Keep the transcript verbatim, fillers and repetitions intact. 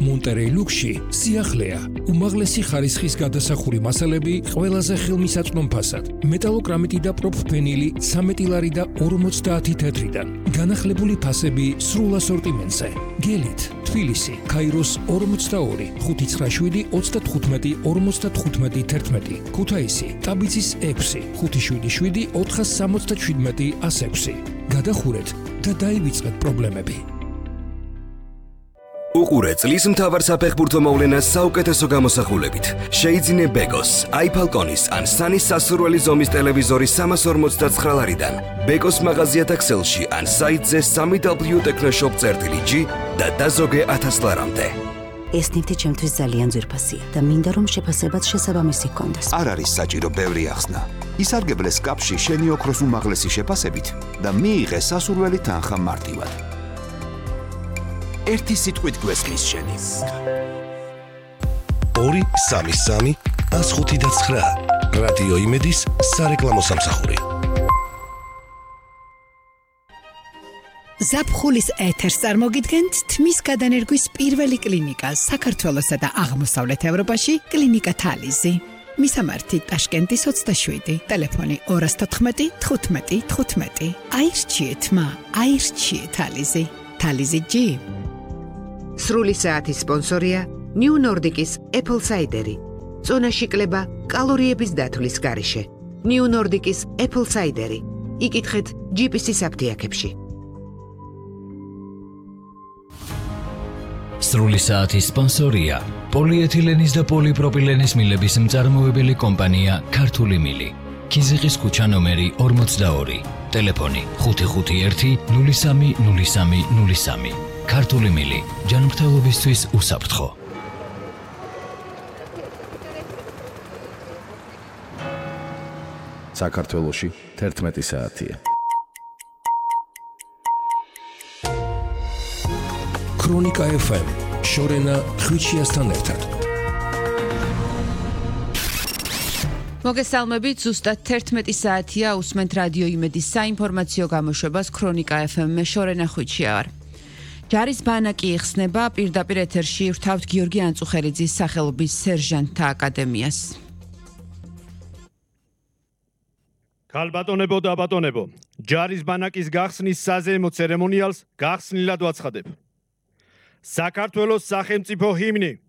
მონტერეი ლუქსში სიახლეა, უმაღლესი ხარისხის გადასახური მასალები ყველაზე ხელმისაწვდომ ფასად, მეტალოკრამიტი და პროფფენილი ცამეტი ლარი და ორმოცდაათი თეთრიდან, განახლებული ფასები სრულ ასორტიმენტზე. გელით, თბილისი, ქაიროს ორმოცდაორი, ხუთი ცხრა შვიდი ოცდათხუთმეტი ორმოცდათხუთმეტი თერთმეტი, ქუთაისი, ტაბიცის ექვსი, ხუთი შვიდი შვიდი ოთხას სამოცდაშვიდმეტი ას ექვსი. გადახურეთ და დაივიწყეთ პრობლემები. უყურე წლის მთავარ საფეხბურთო მოვლენას საუკეთესო გამოსახულებით. შეიძინე ბეკოს, iFalconis ან სანის სასურველი ზომის ტელევიზორი სამას ორმოცდაცხრა ლარიდან. ბეკოს მაღაზიათა ქსელში ან საიტზე სამი დაბლიუ ტექნოშოპ წერტილი ჯი და დაზოგე ათას ლარამდე. ეს ნივთი ჩემთვის ძალიან ძვირფასია და მინდა რომ შეფასებაც შესაბამისი ჰქონდეს. არ არის საჭირო ბევრი ახსნა. ისარგებლეს კაპში შენი ოქროს უმაღლესი შეფასებით და მიიღე სასურველი თანხა მარტივად. ერთი სიტყვით გვესმის შენი. ორი სამი სამი ას ხუთი და ცხრა. რადიო იმედის სარეკლამო სამსახური. ზაფხულის ეთერს წარმოგიდგენთ თმის გადანერგვის პირველი კლინიკა საქართველოსა და აღმოსავლეთ ევროპაში კლინიკა თალიზი. მისამართი ტაშკენტის ოცდაშვიდი, ტელეფონი ორას თოთხმეტი თხუთმეტი თხუთმეტი. აირჩიეთ მა, აირჩიეთ თალიზი. თალიზი ჯი. სრული საათის სპონსორია New Nordic-ის Apple Cider-ი. წონაში კლება კალორიების დათვლის გარეშე. New Nordic-ის Apple Cider-ი. იკითხეთ ჯი პი სი-ის აფთიაქებში. სრული საათის სპონსორია პოლიეთილენის და პოლიპროპილენის მილების მწარმოებელი კომპანია ქართული მილი. ქიზიყის ქუჩა ნომერი ორმოცდაორი. ტელეფონი ხუთი ხუთი ერთი ნული სამი ნული სამი ნული სამი. ქართული მილი ჯანმრთელობისთვის უსაფრთხო. საქართველოში თერთმეტი საათია. ქრონიკა ეფ ემ, შორენა ხვიჩიასთან ერთად. მოგესალმებით, ზუსტად თერთმეტი საათია, უსმენთ რადიო იმედის საინფორმაციო გამოშვებას ქრონიკა ეფ ემ, მე შორენა ხვიჩია ვარ. ჯარის ბანაკი იხსნება, პირდაპირ ეთერში ვრთავთ გიორგი ანწუხერიძის სახელობის სერჟანტთა აკადემიას. ქალბატონებო და ბატონებო, ჯარის ბანაკის გახსნის საზეიმო ცერემონიალს გახსნილად ვაცხადებ. საქართველოს სახელმწიფო ჰიმნი